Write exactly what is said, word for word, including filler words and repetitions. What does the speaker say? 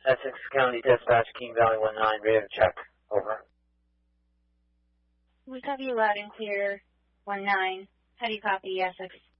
Essex County Dispatch, King Valley one nine, radio check. Over. We copy you loud and clear, one nine. How do you copy, Essex?